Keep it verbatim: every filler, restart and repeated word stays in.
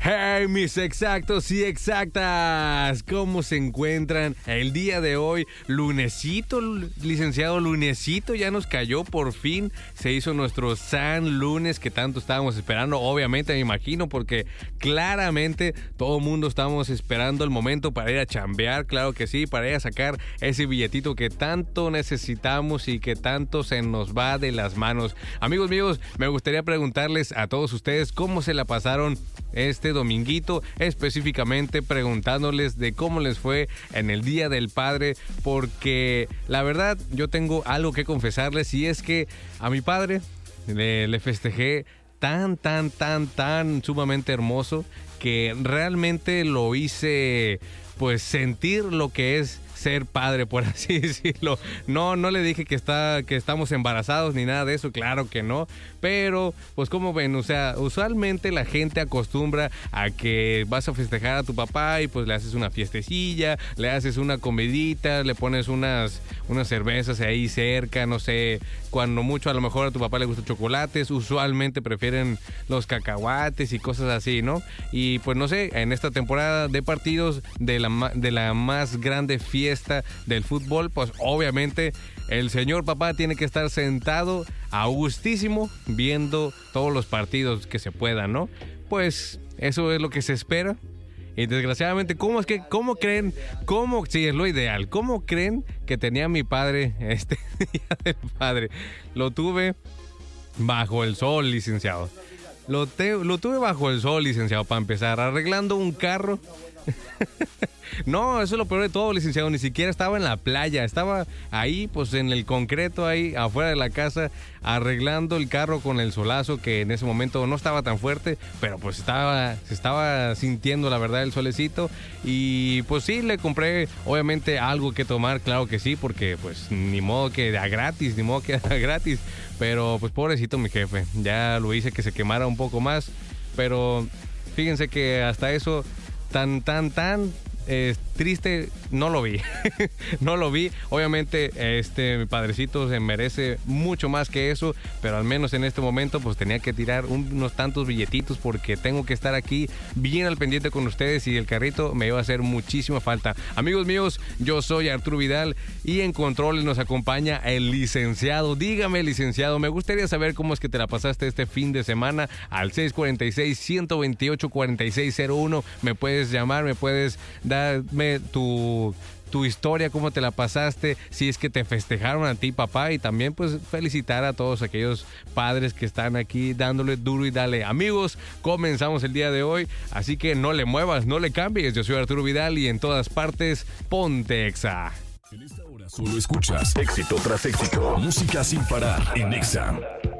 Hey, mis exactos y exactas, ¿cómo se encuentran el día de hoy? Lunesito, licenciado, lunesito ya nos cayó por fin. Se hizo nuestro San Lunes que tanto estábamos esperando, obviamente me imagino, porque claramente todo el mundo estábamos esperando el momento para ir a chambear, claro que sí, para ir a sacar ese billetito que tanto necesitamos y que tanto se nos va de las manos. Amigos míos, me gustaría preguntarles a todos ustedes cómo se la pasaron este dominguito, específicamente preguntándoles de cómo les fue en el Día del Padre, porque la verdad yo tengo algo que confesarles, y es que a mi padre le, le festejé tan, tan, tan, tan sumamente hermoso que realmente lo hice pues sentir lo que es ser padre, por así decirlo. No, no le dije que está, que estamos embarazados ni nada de eso, claro que no. Pero, pues como ven, o sea, usualmente la gente acostumbra a que vas a festejar a tu papá y pues le haces una fiestecilla, le haces una comidita, le pones unas, unas cervezas ahí cerca, no sé, cuando mucho a lo mejor a tu papá le gustan chocolates, usualmente prefieren los cacahuates y cosas así, ¿no? Y pues no sé, en esta temporada de partidos de la, de la más grande fiesta del fútbol, pues obviamente el señor papá tiene que estar sentado a gustísimo viendo todos los partidos que se puedan, ¿no? Pues eso es lo que se espera. Y desgraciadamente, ¿cómo es que, cómo creen, cómo, sí, es lo ideal, cómo creen que tenía mi padre este Día del Padre? Lo tuve bajo el sol, licenciado. Lo, te, lo tuve bajo el sol, licenciado, para empezar, arreglando un carro. No, eso es lo peor de todo, licenciado. Ni siquiera estaba en la playa. Estaba ahí, pues en el concreto, ahí afuera de la casa, arreglando el carro con el solazo, que en ese momento no estaba tan fuerte, pero pues estaba, se estaba sintiendo, la verdad, el solecito. Y pues sí, le compré, obviamente, algo que tomar, claro que sí, porque pues ni modo que da gratis, ni modo que da gratis. Pero pues pobrecito mi jefe, ya lo hice que se quemara un poco más. Pero fíjense que hasta eso, tan, tan, tan... Eh, triste, no lo vi. No lo vi. Obviamente, este mi padrecito se merece mucho más que eso, pero al menos en este momento, pues tenía que tirar unos tantos billetitos porque tengo que estar aquí bien al pendiente con ustedes y el carrito me iba a hacer muchísima falta. Amigos míos, yo soy Arturo Vidal y en controles nos acompaña el licenciado. Dígame, licenciado, me gustaría saber cómo es que te la pasaste este fin de semana. Al seis cuatro seis, uno dos ocho, cuatro seis cero uno me puedes llamar, me puedes darme tu, tu historia, cómo te la pasaste, si es que te festejaron a ti, papá, y también pues felicitar a todos aquellos padres que están aquí dándole duro y dale. Amigos, comenzamos el día de hoy, así que no le muevas, no le cambies. Yo soy Arturo Vidal y en todas partes, ponte Exa. En esta hora solo escuchas éxito tras éxito, música sin parar en Exa.